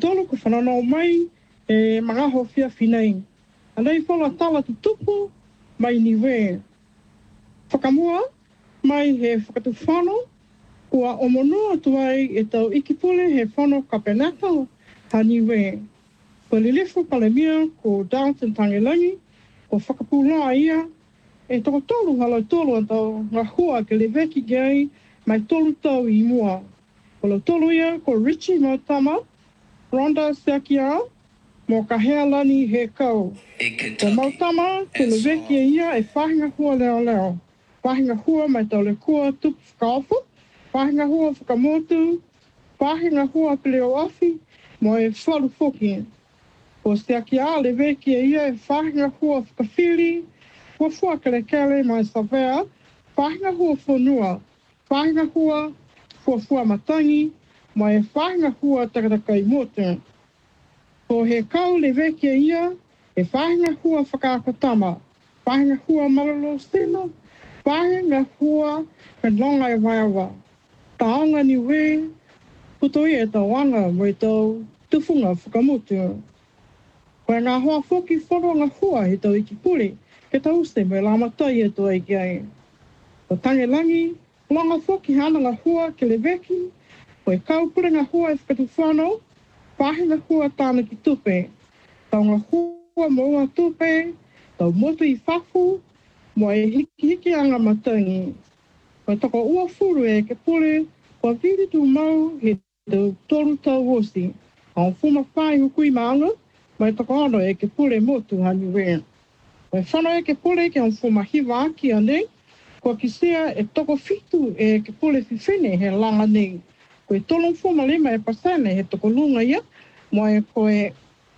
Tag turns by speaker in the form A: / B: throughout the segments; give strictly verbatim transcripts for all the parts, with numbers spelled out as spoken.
A: tolo ko whanano mai e mga ho fia finei. Anei whala tala tu tupu mai niwe. Whakamua mai he whakatu whano kua omonoa tuai e tau ikipule he whano kapenaka ha niwe. Ko lilifu palemia ko Downton Tangelangi ko whakapula ia e toko tolu halau tolu atau ngā hua ke le veki gei mai tolu tau i mua. Ko lau tolu ia ko Richie Mautama, Rhonda Sekia, mo ka hea lani he kau. Ko Mautama ke le veki ia e whahinga hua leo leo. Whahinga hua mai tau le kua tupu whakaofu, whahinga hua whakamotu, whahinga hua peleo afi, mo e whalu foki. Ko Sekia le veki ia e whahinga hua whakawhiri, Hua fua kele kele mai savea, whahinga hua whanua, whahinga hua fua fua matangi, mai whahinga hua takataka i motu. Ko he kau le vekia ia, e whahinga hua whakaakotama, whahinga hua malolo steno, whahinga hua me longa e waiawa. Taonga ni we, puto i e tawanga mo i tau tufunga whakamotu. Ko e ngā hoa whoki whoro ngā hua he tau iki puri, ke tau se me la matai e toa i kia. Ko Tangelangi, longa whoki hana ngā hua ke le veki, ko e kaupura ngā hua e whakatu whanau, whahinga hua tāna ki tupe. Tau ngā hua mo ngā tupe, tau motu i whafu, mo e hiki hiki anga matangi. Ko e toko ua furu e ke pule, ko viri tu mau he tau toru tau wosi. Ang fuma whai hukui maanga, mai toko ano e ke pule motu hani wea. Ko e whanau e ke pule ke ang fuma hiwa aki anei, ko ki sea e toko fitu e ke pule whiwhine he langa nei. Ko e tolong fuma lima e pasane he toko lunga ia, mo e ko e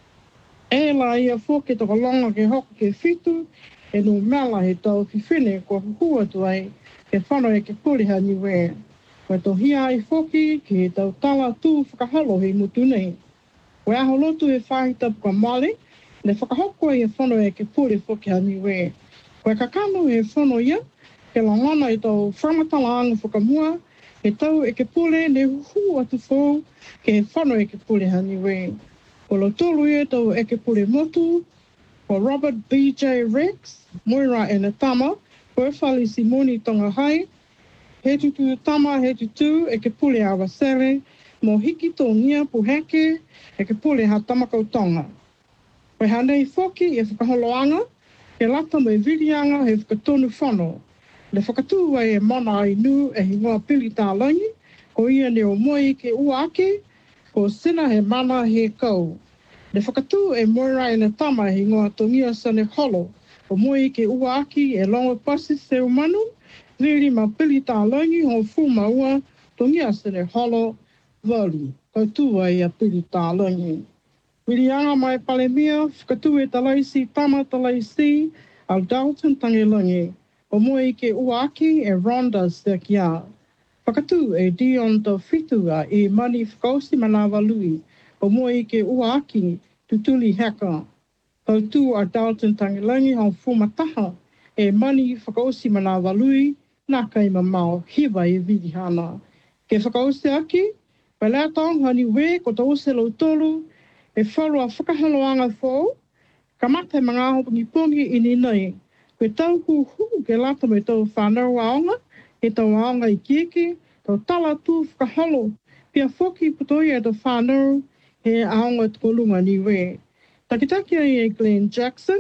A: e la ia fōke toko langa ke hoko ke fitu, e no mela he tau whiwhine ko hua tuai ke whanau e ke pule hani wea. Ko e to hia ai fōki ki he tau tala tū whakahalo he mutu nei. Ko e aho lotu e whahita puka male, ne whakahoko e whanau e ke pule whoki hani wea. Ko e kakano e whanau ia, ke langana e tau whangatala anga whakamua, he tau e ke pule ne huhu atu whou, ke he whanau e ke pule hani wea. Ko lo tolu e tau e ke pule motu, ko Robert B J Rex, Moira e na tama, ko e whali Simoni tonga hai, he tutu tama he tutu e ke pule awa sere, mo hiki tō ngia puheke e ke pule ha tamakau tonga. Koe hanei whoki e whakaholoanga, ke lata mai virianga he whakatonu whanau. Le whakatūa e mana ai nu e hingoa pili tālangi, ko ia ne o moi ke ua ake, ko sina he mana he kau. Le whakatū e moira e na tama he hingoa tongia sane holo, o moi ke ua aki e longa pasi se umanu, riri ma pili tālangi ho fu maua tongia sane holo, wali, kautua e a pili tālangi. Wirianga mai palemia, whakatū e talaisi tama talaisi, au Dalton Tangelangi. O moi ke uaki e Rhonda Sekia. Whakatū e Dion to Fitua e mani whakausi manawa lui. O moi ke uaki tutuli heka. Tautū a Dalton Tangelangi hau fumataha e mani whakausi manawa lui nā kai mamau hiwa e vidihana. Ke whakausi aki, pelea taong hani we ko tau se lau tolu e whalu a whakahaloanga whou, ka mate mga hopungi pongi ini nei. Koe tau hu hu ke lata me tau whanau aonga, e tau aonga i kieki, tau tala tū whakahalo, pia whoki putoi e tau whanau he aonga tukolunga ni we. Takitaki ai e Glenn Jackson,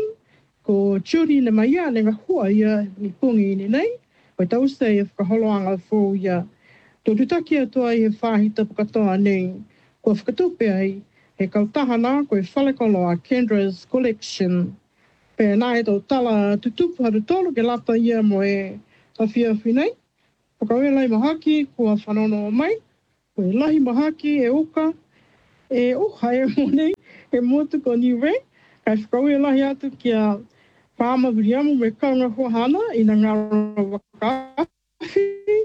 A: ko Judy na maia ne ngā hua ia ni pongi ini nei, koe tau se e whakahaloanga whou ia. Tō tutaki atua i he whāhita pakatoa nei, ko whakatupe ai, he kautahana koe whalekolo a Kendra's Collection. Pēnā e tau tala tutupu haru tolu ke lata ia mo e awhia whinei. Whakaue lai mahaki kua whanono mai. Koe lahi mahaki e uka. E uha e monei e motu ko niwe. Kai whakaue lahi atu kia whaama viriamu me kaunga huahana i na ngāra wakawhi.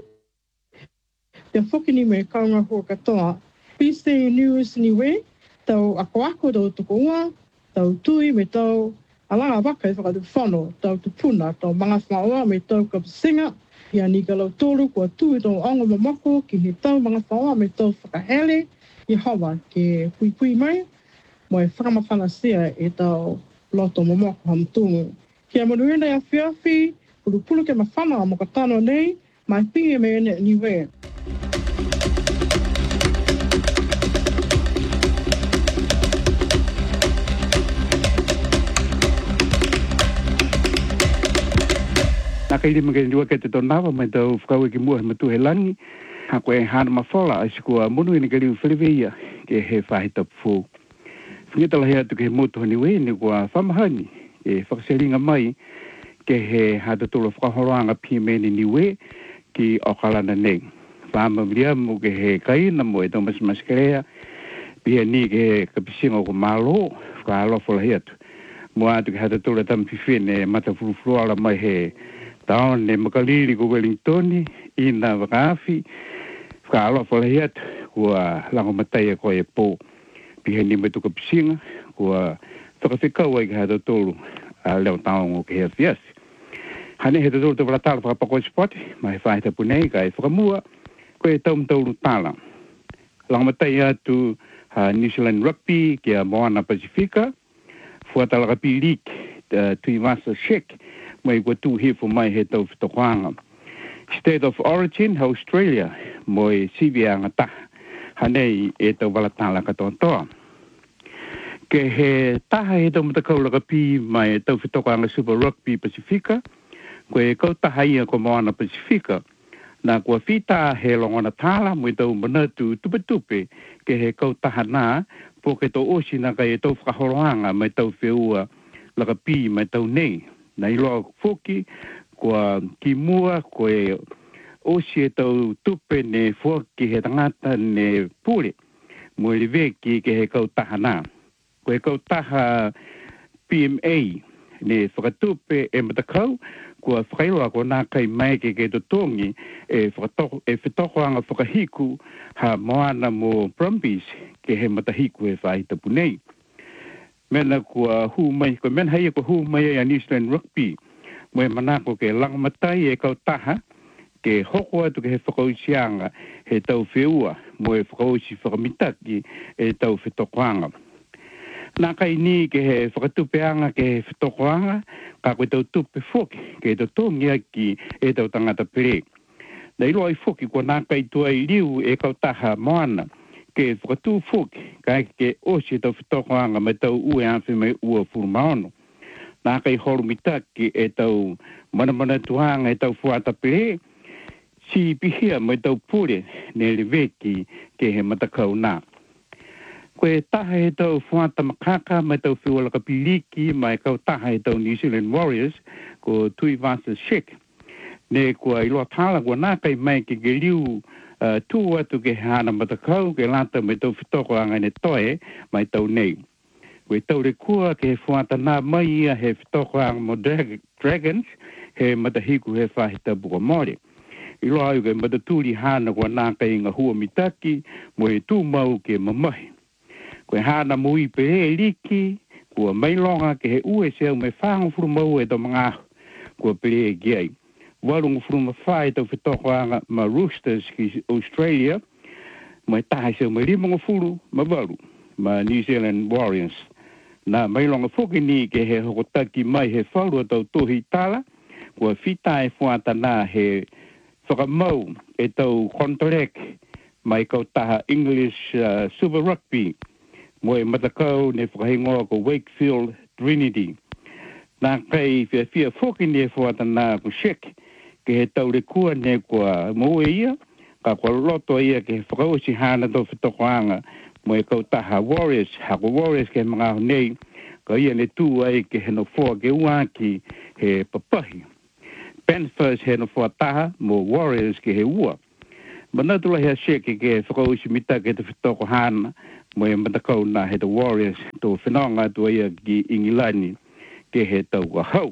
A: Te whokini me kaunga hua katoa. P C News niwe. Tau ako ako tau tuko ua, tau tui me tau alanga waka e whakatu whano, tau tupuna, tau mga whaoa me tau kapasinga, pia ni ka lau tōru kua tū i tō anga mamako ki he tau mga whaoa me tō whakahele i hawa ke pui pui mai mo e whakamawhanasia e tau loto mamako hamtungu. Kia manuenda ia whiawhi, pulu pulu ke mawhana mo ka tano nei, mai pinge me ene niwe.
B: Naka ili mga ndiwa ke te tonawa mai tau whakawe ki mua he matu he langi. Ha koe hana mawhala ai sikua munu ina ke liu whiriweia ke he whahita pū. Whingita lahi atu ke he motu hani we ni kua whamahani ke whakaselinga mai ke he hata tolo whakahoroanga pimeni ni we ki okalana nei. Whamamiria mo ke he kaina mo e tau masimasikerea pia ni ke he kapisinga o ko malo whakalofo lahi atu. Mo atu ke hata tolo tampifine mata furufruala mai he taon ne makaliri ko Wellingtoni ina wakafi whakalofa lahi atu kua lango matai ko e pō pihe ni me tuka pisinga kua whakawhikau ai ka hata tolu a leo taongo ke hea fiasi. Hane he tolu te waratala whakapako spoti mai whahita punei ka e whakamua ko e taum taulu tala. Lango matai atu uh, New Zealand Rugby ki a Moana Pasifika Fuatala Rugby League uh, Tui Vasa Shek mai kua tū hifo mai he tau whitokoanga. State of Origin, Australia, moi sivianga ta. Hanei e tau walatala katoa. Ke he taha he tau matakaula kapi mai tau whitokoanga Super Rugby Pasifika, ko e kau taha ia ko Moana Pasifika, na kua whita he longona tala moi tau manatu tupe tupe ke he kau taha nā, po ke tau osi na kai e tau whakahoroanga mai tau whiua lakapi mai tau nei. Na iloa foki, kua ki mua, ko e osi e tau tupe ne foki he tangata ne pule. Mo e veki ke he kau taha nā. Ko e kau taha P M A ne whakatupe e matakau, kua whakailoa ko nā kai mai ke ke totongi e whakatoko, e whitokoanga whakahiku ha moana mo Brumbies ke he matahiku e whahita punei. Mena kua hu mai, ko mena hei ko hu mai a New Zealand Rugby. Mo e manako ke langamatai e kau taha, ke hoko atu ke he whakausianga he tau whiua, mo e whakausi whakamitaki e tau whitokoanga. Nā kai ni ke he whakatupeanga ke he whitokoanga, ka koe tau tupe whoki, ke tau tongia ki e tau tangata pere. Na ilo ai whoki ko nā kai tua i liu e kau taha moana, ke whakatū whoki, ka ke osi tau whitokoanga mai tau ue awhi mai ua furumaono. Nā kai horu mitaki e tau manamana tuanga e tau fuata pere, si pihia mai tau pure ne reveki ke he matakau nā. Koe taha e tau fuata makaka mai tau whiwalaka piliki mai kau taha e tau New Zealand Warriors ko Tui Vasa Shek. Ne kua iloa tala kua nā kai mai ke ke liu Uh, tū atu ke hana matakau, ke lata me tau whitokoanga ne toe, mai tau nei. Koe tau re kua ke he whuata nā mai ia he whitokoanga mo drag Dragons, he matahiku he whahita buka mōre. I loa au ke matatūri hana kua nā kai inga hua mitaki, mo he tū mau ke mamahi. Koe hana mo i pe e liki, kua mailonga ke he ue seu me whangu furu mau e tau mga ahu, kua pere e giai. Warungu fruma whai tau whitokoanga ma Roosters ki Australia, mai taha seu mai rimonga furu ma waru, ma New Zealand Warriors. Nā mailonga whoki ni ke he hokotaki mai he whaurua tau tohi tala, kua whita e whuata nā he whakamau e tau contract mai kau taha English uh, Super Rugby, mo e matakau ne whakahingoa ko Wakefield Trinity. Nā kai whia whia whoki ni e whuata nā ko Shek, ke he tau re kua ne kua moe ia, ka kua loto ia ke he whakausi hana tau whitokoanga mo e kau taha Warriors, hako Warriors ke mga ahu nei, ka ia ne tū ai ke he no whoa ke uaki he papahi. Panthers he no whoa taha mo Warriors ke he ua. Manatula hea sheke ke he whakausi mita ke te whitoko hana mo e matakau na he te Warriors tō whenonga tu ia ki Ingilani ke he tau ka hau.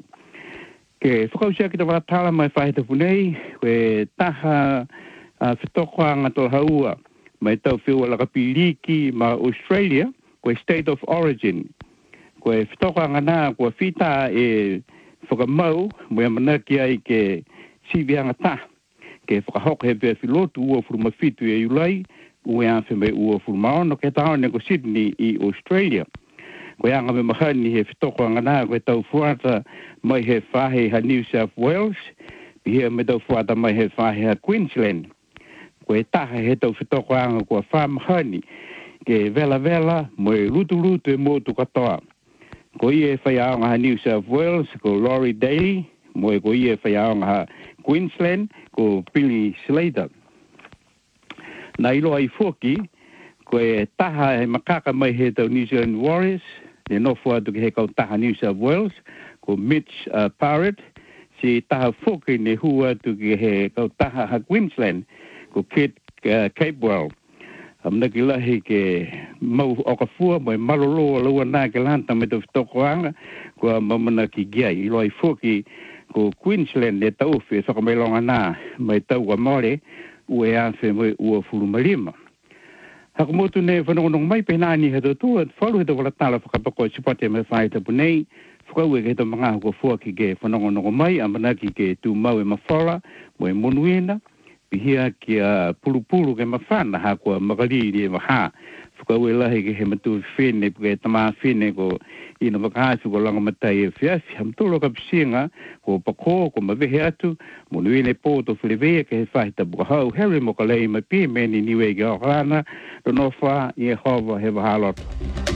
B: Ke whakausia ki te waratala mai whahita punei, koe taha uh, whitokoanga tō haua, mai tau whiua laka piliki ma Australia, koe State of Origin. Koe whitokoanga nā, koe whita e whakamau, moe manaki ai ke sivianga ta, ke whakahok he pe filotu ua furumafitu e iulai, ue anfe me ua furumaono ke taone ko Sydney i Australia. Ko anga me mahani he fitoko angana koe tau fuata mai he whahe ha New South Wales, pihia me tau fuata mai he whahe ha Queensland. Ko e taha he tau fitoko anga kua wha mahani, ke vela vela mo e lutu lutu e motu katoa. Ko i e whai aonga ha New South Wales, ko Laurie Daly, mo e ko i e whai aonga ha Queensland, ko Billy Slater. Na ilo ai foki, ko e taha he makaka mai he tau New Zealand Warriors, ne nofu atu ke he kau taha New South Wales, ko Mitch uh, Parrott, si taha foki ne hu atu ke he kau taha ha Queensland, ko Kate uh, Capewell. Amna ki lahi ke mau okafua mo e malolo laua nā ke lanta me te whitokoanga kua mamana ki gia i loi fuki ko Queensland e tauwhi e whakamelonga nā mai tauwa more ue anwhi mo ua furu marima. Haka motu ne whanongonong mai pe nāni he tōtua whalu he tō wala tala whakapako e sipate me whai tapu nei whakau e ke he tō mga hoko fuaki ke whanongonong mai amana ki ke tū mau e mawhala mo e monuena pihia ki a pulu-pulu ke mawhana ha kua makariri e maha. Whakau e lahi ke he matu whine, ke tamā whine ko ina wakahasu ko langa matai e whiawhi. Hamtolo ka pisinga ko pako, ko mawehe atu, monuene pōto whilewea ke he whahita bukahau. Harry mo ka lei mai pia meni niwe ki aokana, rono wha i e hova he wahalota.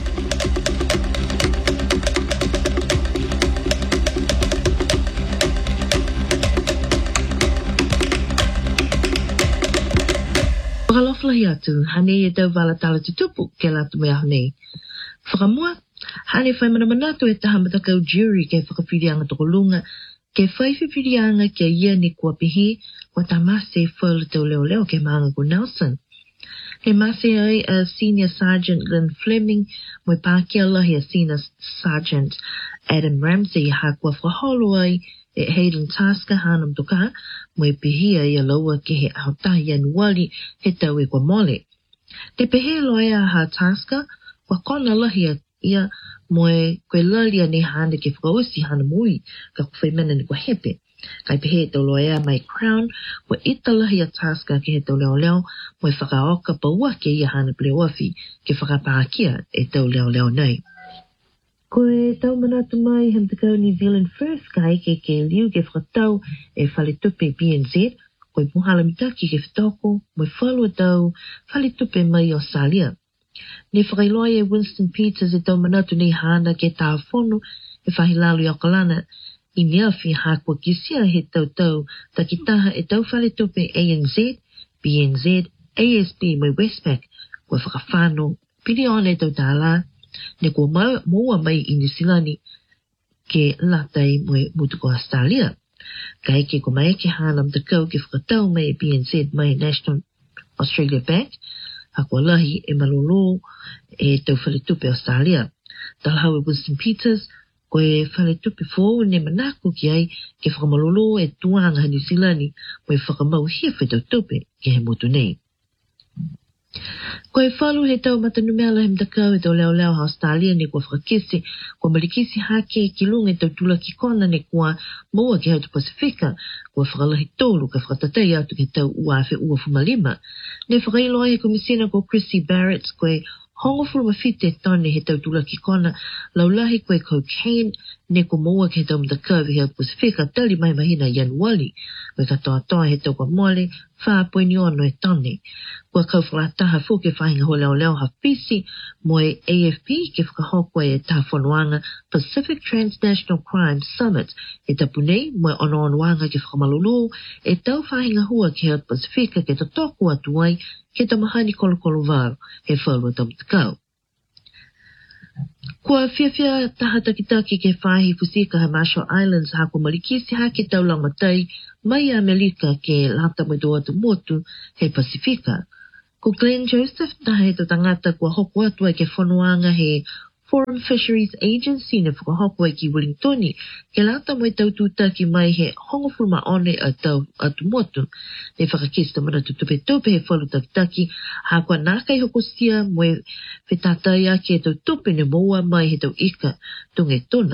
C: Whakaloflahi atu, hane e tau wala tala te tupu ke latu mea hane. Whakamua, hane whai mana manatu e taha matakau jury ke whakawhirianga toko lunga, ke whaiwhirianga ke ia ni kua pihi, wa ta mase whaula tau leo leo ke maanga ko Nelson. He mase ai a Senior Sergeant Glenn Fleming, mo pākia lahi a Senior Sergeant Adam Ramsey ha kua whaholo ai, e Hayden Tasker hanam toka, mo e pihia i a laua ke he aotahi anuali he tau e kua mole. Te pehe loea ha Tasker, kua kona lahi a ia mo e koe lalia ne hana ke whakausi hana mui, ka kuwhaimena ni kua hepe. Kai pehe e tau loea mai Crown, mo ita lahi a Tasker ke he tau leo leo, mo e whakaoka paua ke ia hana pleoafi, ke whakapākia e tau leo leo nei. Ko e tau manatu mai hem te kau New Zealand First kai ke ke liu ke whakatau e whale tupe B N Z, ko e muhala mitaki ke whatoko, mo e whalua tau whale tupe mai Australia. Ne whakailoa e Winston Peters e tau manatu nei hana ke tā whono e whahilalu i Aukalana, i mea whi hākua kisia he tau tau takitaha e tau whale tupe A N Z, B N Z, A S B mai Westpac, ko e whakawhano piri ona e tau tāla, ne ko moa mai i New Zealand ke latai moe mutuko Australia. Ka eke ko mai ke hanam te kau ke whakatau mai B N Z mai National Australia Bank, ha kua lahi e malolo e tau whaletupe Australia. Talhau e Winston Peters, ko e whaletupe fōu ne manako ki ai ke whakamalolo e tuanga New Zealand mo e whakamau hia whetau tupe ke he motu nei. Ko e whalu he tau matanumela hem takau e tau leo leo ha Australia ne kua whakakisi, kua malikisi hake ki lunga e tau tula ki kona ne kua moa ki hautu Pasifika, kua whakalahi tolu ka whakatatai atu ke tau uafe ua fumalima. Ne whakailoa he komisina ko Chrissy Barrett, ko e hongo fulmawhite tone he tau tula ki kona, laulahi ko e cocaine, ne ko moa ke tau matakau he hautu Pasifika, tali mai mahina Januari, ko e katoa toa he tau kua mole, whāpoi ni ono e tone. Kua kau whakataha fuke whahinga ho leo leo ha pisi, mo e A F P ke whakahokwa e tā whanuanga Pacific Transnational Crime Summit, e tapu nei mo e ono onoanga ke whakamalolo, e tau whahinga hua ke hea Pasifika ke tatoku atu ai, ke tamahani kolo kolo vāru, he whalua tamtakau. Kua whiawhia taha takitaki ke whahi fusika ha Marshall Islands ha kua malikisi ha ke tau langmatai mai Amerika ke lata mai doa tu motu he Pasifika. Ko Glenn Joseph taha he tangata kua hoko atu ai ke whanuanga he Foreign Fisheries Agency ne whakahoko ai ki Wellingtoni ke lata mai tau tūtaki mai he hongofulma one a tau atu motu. Ne whakakista mana tutupe tupe he whalu takitaki ha kua nākai hoko sia mo e whetataia ki e tau tupe ne moa mai he tau ika tunge tona.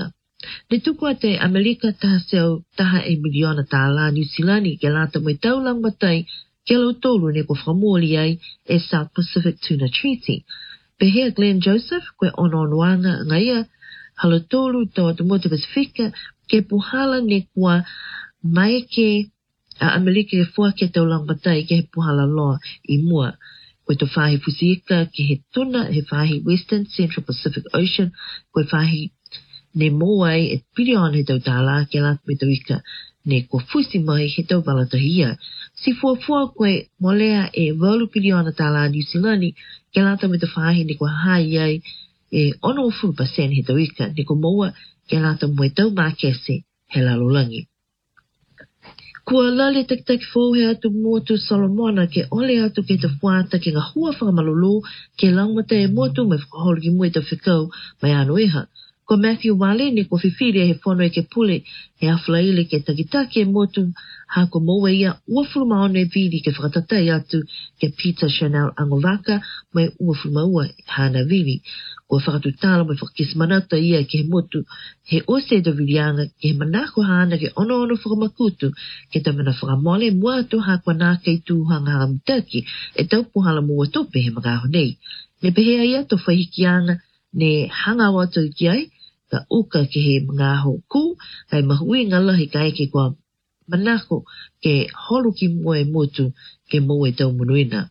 C: Le tuku te Amerika taha seo taha e miliona tāla New Zealandi ke lata mai taulang matai ke lau tolu ne ko whamoli ai e South Pacific Tuna Treaty. Pehea Glenn Joseph koe ono onoanga ngaia halo tolu toa te Motu Pasifika ke puhala ne kua mai ke a Amerika ke fua ke taulang matai ke he puhala loa i mua. Koe to whahi Fusika ke he tuna he whahi Western Central Pacific Ocean koe whahi ne moai e pirion he tau tāla ke lat me tau ika ne ko fusi mai he tau walatahia. Si fuafua koe molea e walu piriona tāla New Zealandi ke lata me tau whahi ne ko hai ai e ono furu pasen he tau ika ne ko moa ke lata moe tau mākese he lalolangi. Kua lale tak tak fo he atu motu Solomona ke ole atu ke te whaata ke ngā hua whakamalulu ke langmata e motu me whakaholo ki mui tau whikau mai anu eha. Ko Matthew Wale ne ko whiwhiri he whono e ke pule he awhalaile ke takitake e motu ha ko moa ia uafuru maone vili ke whakatatai atu ke Peter Chanel Angovaka mai uafuru maua hana vili. Ko whakatu tala mai whakakisamanata ia ke he motu he ose do vilianga ke he manako hana ke ono ono whakamakutu ke tamana whakamole mua atu ha kua nā kei tū hanga hanga mutaki e tau puhala mua tope he magaho nei. Ne pehea ia to whahikianga ne hanga watu ki ai ka uka ke he ngaho ku kai mahui ngala he kai ke kua manako ke holu ki mua e motu ke mua e tau munuina.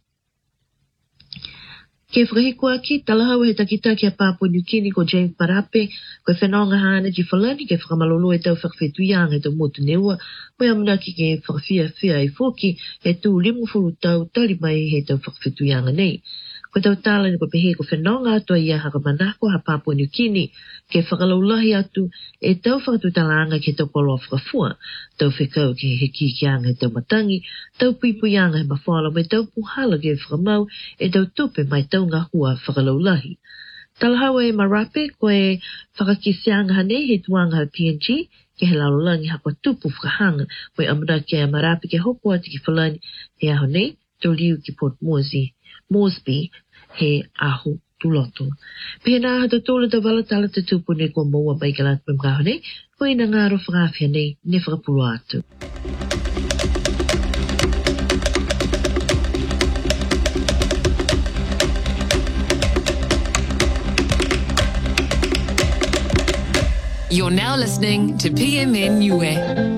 C: Ke whakahikua ki talahau he takita ki a Papua New Guinea ko James Parape koe whenonga hana ki whalani ke whakamalolo e tau whakawhetuianga e tau motu neua mai amanaki ke whakawhia whia i whoki he tū limu furu tau tari mai he tau whakawhetuianga nei. Ko tau tala ni ko pehe ko whenonga atua ia haka manako ha Papua New Guinea ke whakalaulahi atu e tau whakatutalanga ke tau koloa whakafua, tau whekau ke he kikianga he tau matangi, tau puipuianga he mawhala mai tau puhala ke whakamau e tau tupe mai tau ngā hua whakalaulahi. Talahawa e Marape ko e whakakisianga hanei he tuanga ha P N G ke he laulangi hako tupu whakahanga mai amana ke a Marape ke hoko ati ki whalani he aho nei, tau liu ki Port Moresby, Moresby he aho tuloto. Pena hata tole ta wala tala te tupu ne ko moa mai ka lat mem kaho nei, ko ina ngaro whakawhia nei ne whakapulu atu.
D: You're now listening to P M N Niue.